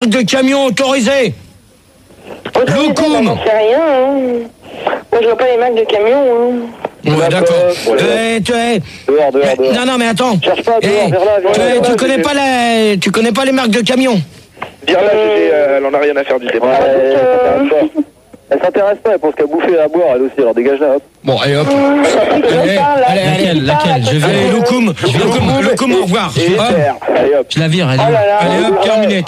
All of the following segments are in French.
marques de camions autorisées. Loukoum. J'en sais rien, hein. Moi, je vois pas les marques de camions, hein. Ouais, d'accord. Dehors. Non, mais attends. Cherche pas, dehors, viens là. Tu connais pas les marques de camions. Viens là, elle en a rien à faire du débat. Elle s'intéresse pas, elle pense qu'à bouffer et à boire, elle aussi, alors dégage là, hop. Bon, allez, hop. Laquelle je vais. Allez, Loukoum, au revoir. Allez, hop. Je la vire, elle est. Allez, hop,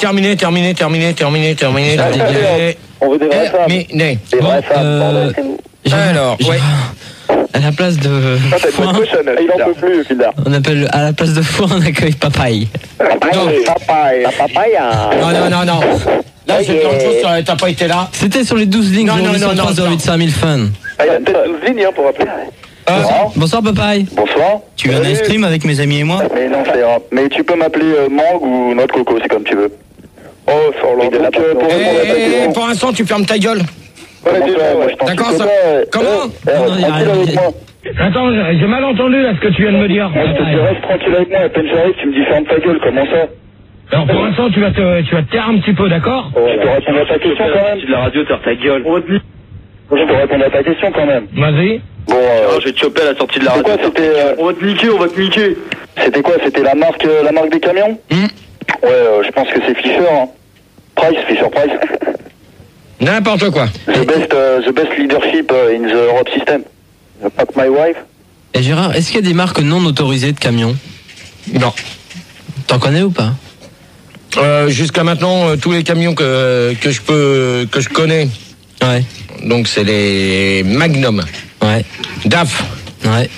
terminé. On veut des vraies femmes. Mais, Des vraies femmes, bordel. alors, ouais. À la place de foin, Il en peut plus, Fildar. on appelle à la place de foin, on accueille papaye. Papaye. La papaya. Non. Là, c'est autre chose, t'as pas été là. C'était sur les 12 lignes Non, 08 5000 fans. Il y a peut-être 12 lignes pour appeler. Bonsoir papaye. Bonsoir. Tu veux un ice cream avec mes amis et moi? Mais non, c'est rare. Mais tu peux m'appeler Mangue ou Noix de Coco, c'est comme tu veux. Oh, sur l'ordre. Donc, pour répondre à ta question. Pour l'instant, tu fermes ta gueule. D'accord, ça. Comment Tranquille avec moi. Attends, j'ai mal entendu là ce que tu viens de me dire. Moi, je te dis, reste tranquille avec moi. À peine j'arrive, tu me dis ferme ta gueule, comment ça? Alors pour l'instant, tu vas te taire un petit peu, d'accord? Je peux répondre à ta question quand même. de la radio, t'as ta gueule. Je peux répondre à ta question quand même. Vas-y. Bon, Je vais te choper à la sortie de la c'est radio. quoi, c'était... On va te niquer. C'était quoi? C'était la marque des camions? Ouais, je pense que c'est Fisher, hein. Fisher Price. N'importe quoi. The best leadership in the Europe system. Pack my wife. Et Gérard, est-ce qu'il y a des marques non autorisées de camions? Non. T'en connais ou pas? Jusqu'à maintenant, tous les camions que je connais. Ouais. Donc c'est les Magnum, Ouais. DAF, Ouais.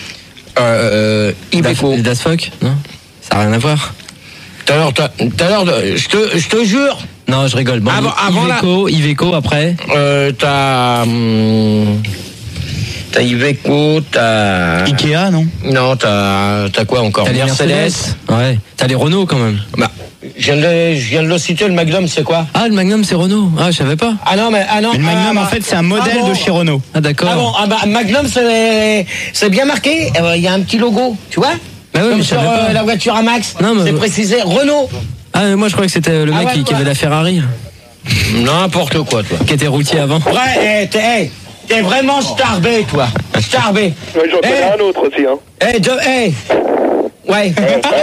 Iveco. Les Dasfoc? Non? Ça n'a rien à voir. Tout à l'heure, je te jure. Non, je rigole. Bon, Avant Iveco après. T'as Iveco, t'as Ikea, non? Non, t'as quoi encore? T'as les Mercedes. Ouais. T'as les Renault quand même. Bah, je viens de le citer, le Magnum, c'est quoi? Ah, le Magnum c'est Renault. Ah, je savais pas. Ah non. Mais le Magnum, en fait, c'est un modèle de chez Renault. Ah d'accord. Magnum, c'est bien marqué. Il y a un petit logo, tu vois? Bah ouais, Comme mais je sur savais pas. la voiture à Max. Non, mais c'est précisé Renault. Ah, mais moi je croyais que c'était le mec qui avait la Ferrari, N'importe quoi, toi. qui était routier avant. Ouais, t'es vraiment starbé, toi. Starbé. Ouais, j'en connais un autre aussi, hein. Ouais.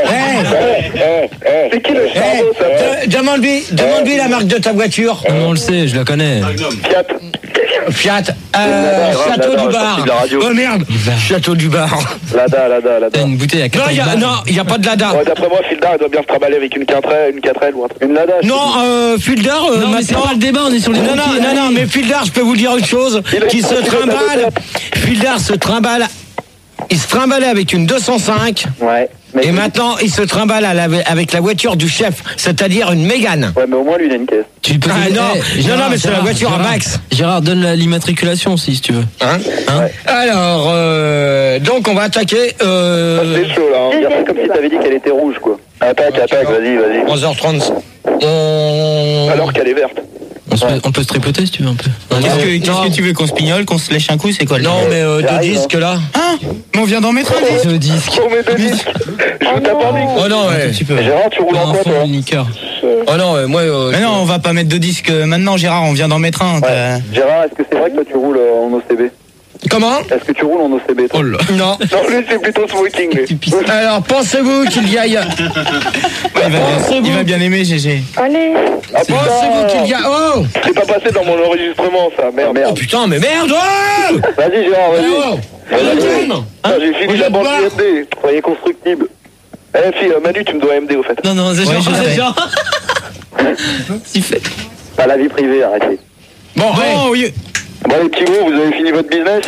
C'est qui le charbon, ça? Demande-lui la marque de ta voiture. On le sait, je la connais. Fiat. Château du Bar. Oh merde. Château du Bar. Lada. T'as une bouteille à 4 Non, il n'y a pas de Lada. Ouais, d'après moi, Fildar, il doit bien se trimballer avec une 4L ou un truc. Une Lada. Non, Fildar, Non, mais c'est maintenant... pas le débat, on est sur les Non, mais Fildar, je peux vous dire une chose. Qui se trimballe. Fildar se trimballe. Il se trimballait avec une 205. Ouais. Et maintenant, il se trimballe avec la voiture du chef, c'est-à-dire une Mégane. Ouais, mais au moins, lui, il a une caisse. Tu peux non, mais c'est la voiture à Max. Gérard, donne l'immatriculation aussi, si tu veux. Hein Ouais. Alors, donc on va attaquer... C'est chaud, là. Dire ça comme si t'avais dit qu'elle était rouge, quoi. Attaque, vas-y. 11h30. Alors qu'elle est verte. On peut se tripoter si tu veux un peu. Qu'est-ce que tu veux qu'on se pignole, qu'on se lèche un coup, c'est quoi le Non, mais deux disques là. Hein? Mais on vient d'en mettre un disque. Deux disques. On met 2 disques. Je vous tape un micro. Oh non, ouais. Gérard, tu roules en quoi, toi? Oh non, moi... Mais non, on va pas mettre 2 disques maintenant, Gérard, on vient d'en mettre un. Ouais. Gérard, est-ce que c'est vrai que toi, tu roules en OCB? Comment? Est-ce que tu roules en OCB, toi? Oh là. Non. Non, lui, c'est plutôt smoking, lui. Alors, pensez-vous qu'il y aille... Il va bien aimer, GG. Allez. Pensez-vous qu'il y a... Oh! C'est pas passé dans mon enregistrement, ça. Merde. Oh putain, mais merde! Oh! Vas-y, Gérard, vas-y. Oh! Calme. J'ai fini la banque MD. Soyez constructible. Fille, Manu, tu me dois MD, au fait. Non, c'est genre. Tu fais. Pas la vie privée, arrêtez. Bon, Bon, oui. Bon, les petits gros, vous avez fini votre business?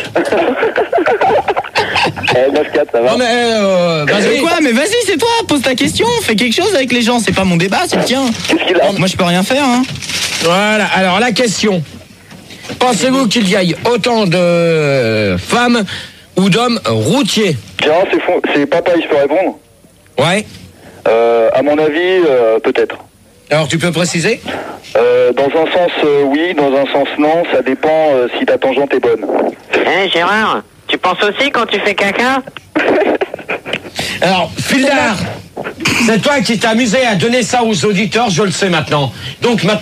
9-4, ça va. non mais Vas-y, quoi? Mais vas-y, c'est toi, pose ta question, fais quelque chose avec les gens, c'est pas mon débat, c'est le tien. Qu'est-ce qu'il a? Moi, je peux rien faire, hein. Voilà, alors la question. Pensez-vous qu'il y ait autant de femmes ou d'hommes routiers? Gérard, c'est papa, je peux répondre? Ouais. À mon avis, peut-être. Alors tu peux préciser? Dans un sens, oui, dans un sens, non. Ça dépend si ta tangente est bonne. Gérard, tu penses aussi quand tu fais caca? Alors, Fildar, c'est toi qui t'es amusé à donner ça aux auditeurs, je le sais maintenant. Donc maintenant,